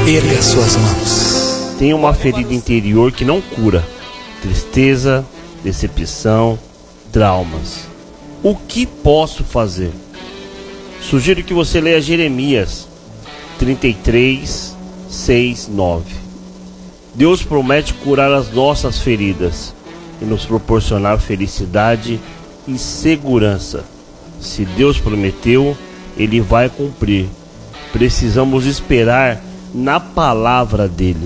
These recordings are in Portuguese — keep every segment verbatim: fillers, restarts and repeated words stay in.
Erga suas mãos. Tem uma ferida interior que não cura. Tristeza, decepção, traumas. O que posso fazer? Sugiro que você leia Jeremias trinta e três, seis, nove. Deus promete curar as nossas feridas e nos proporcionar felicidade e segurança. Se Deus prometeu, Ele vai cumprir. Precisamos esperar na palavra dele.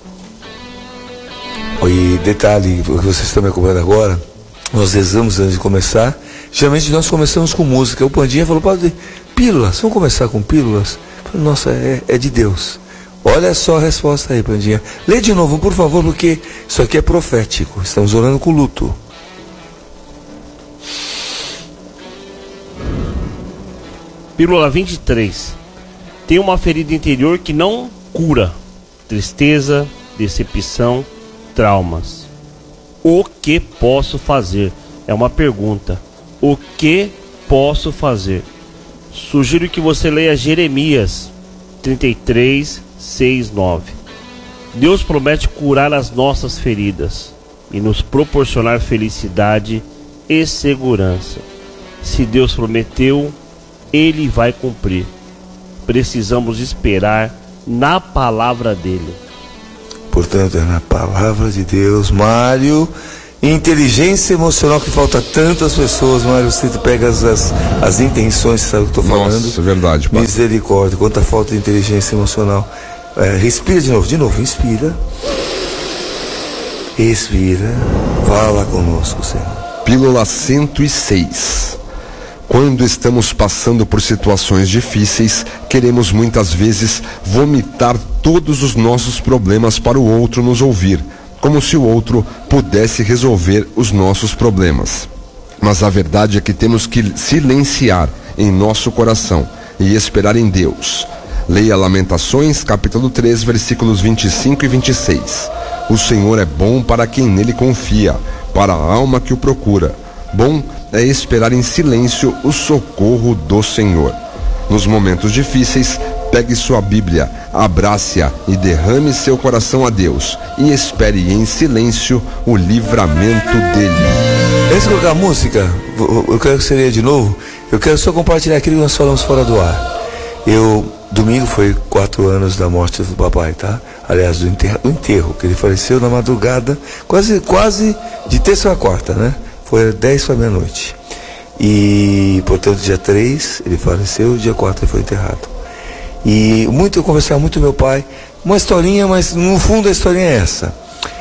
E detalhe, o que vocês estão me acompanhando agora, nós rezamos antes de começar. Geralmente nós começamos com música. O Pandinha falou, padre, pílulas, vamos começar com pílulas? Eu falei, nossa, é, é de Deus. Olha só a resposta aí, Pandinha. Lê de novo, por favor, porque isso aqui é profético. Estamos orando com luto. Pílula vinte e três. Tem uma ferida interior que não cura. Tristeza, decepção, traumas. O que posso fazer? É uma pergunta. O que posso fazer? Sugiro que você leia Jeremias trinta e três, seis, nove. Deus promete curar as nossas feridas e nos proporcionar felicidade e segurança. Se Deus prometeu, Ele vai cumprir. Precisamos esperar na palavra dele. Portanto, é na palavra de Deus. Mário, inteligência emocional que falta tanto às pessoas. Mário, você pega as, as, as intenções, sabe o que eu estou falando? Nossa, é verdade, pai. Misericórdia, quanta falta de inteligência emocional. É, respira de novo, de novo, inspira. Expira. Fala conosco, Senhor. Pílula cento e seis. Quando estamos passando por situações difíceis, queremos muitas vezes vomitar todos os nossos problemas para o outro nos ouvir, como se o outro pudesse resolver os nossos problemas. Mas a verdade é que temos que silenciar em nosso coração e esperar em Deus. Leia Lamentações, capítulo três, versículos vinte e cinco e vinte e seis. O Senhor é bom para quem nele confia, para a alma que o procura. Bom é esperar em silêncio o socorro do Senhor. Nos momentos difíceis, pegue sua Bíblia, abrace-a e derrame seu coração a Deus e espere em silêncio o livramento dele. Antes de colocar a música, eu quero que você leia de novo. Eu quero só compartilhar aquilo que nós falamos fora do ar. Eu, domingo foi quatro anos da morte do papai, tá? Aliás, do enterro, do enterro que ele faleceu na madrugada, quase, quase de terça a quarta, né? Foi dez para meia-noite. E, portanto, dia três ele faleceu, dia quatro ele foi enterrado. E muito, eu conversava muito com meu pai, uma historinha, mas no fundo a historinha é essa.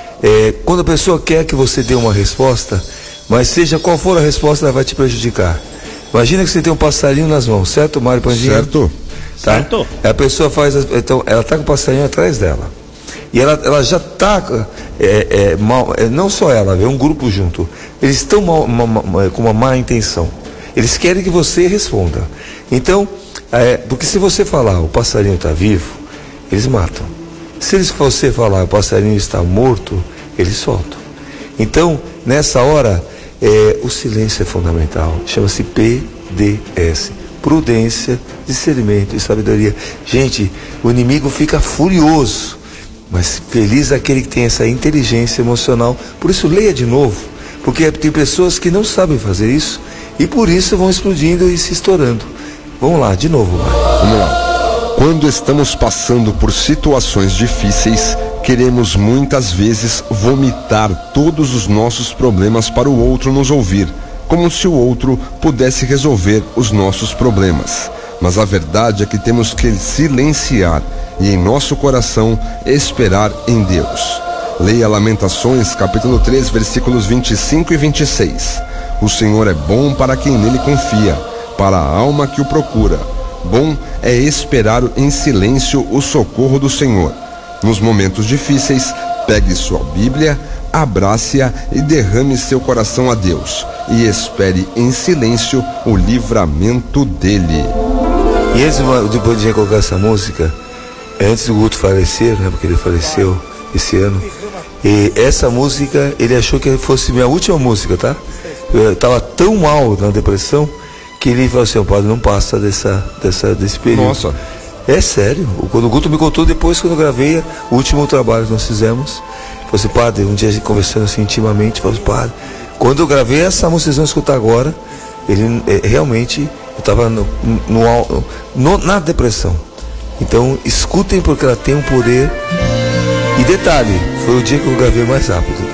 É, quando a pessoa quer que você dê uma resposta, mas seja qual for a resposta, ela vai te prejudicar. Imagina que você tem um passarinho nas mãos, certo, Mário Pandinha? Certo. Tá? Certo. A pessoa faz, então, ela está com o passarinho atrás dela. E ela, ela já está, é, é, mal, é, não só ela, é um grupo junto. Eles estão mal, mal, mal, com uma má intenção. Eles querem que você responda. Então, é, porque se você falar o passarinho está vivo, eles matam. Se eles, você falar o passarinho está morto, eles soltam. Então, nessa hora, é, o silêncio é fundamental. Chama-se P D S. Prudência, discernimento e sabedoria. Gente, o inimigo fica furioso. Mas feliz aquele que tem essa inteligência emocional. Por isso, leia de novo. Porque tem pessoas que não sabem fazer isso e por isso vão explodindo e se estourando. Vamos lá, de novo. Vamos lá. Quando estamos passando por situações difíceis, queremos muitas vezes vomitar todos os nossos problemas para o outro nos ouvir, como se o outro pudesse resolver os nossos problemas. Mas a verdade é que temos que silenciar e em nosso coração esperar em Deus. Leia Lamentações, capítulo três, versículos vinte e cinco e vinte e seis. O Senhor é bom para quem nele confia, para a alma que o procura. Bom é esperar em silêncio o socorro do Senhor. Nos momentos difíceis, pegue sua Bíblia, abrace-a e derrame seu coração a Deus. E espere em silêncio o livramento dele. E antes depois de colocar essa música, antes do Guto falecer, né, porque ele faleceu esse ano, e essa música, ele achou que fosse minha última música, tá? Eu estava tão mal na depressão, que ele falou assim, o padre não passa dessa, dessa, desse período. Nossa. É sério. Quando o Guto me contou depois, quando eu gravei o último trabalho que nós fizemos, falou assim, padre, um dia a gente conversando assim intimamente, falou assim, padre, quando eu gravei essa música que vocês vão escutar agora, ele é, realmente, eu estava no, no, no, na depressão. Então, escutem porque ela tem um poder. E detalhe, foi o dia que eu gravei mais rápido.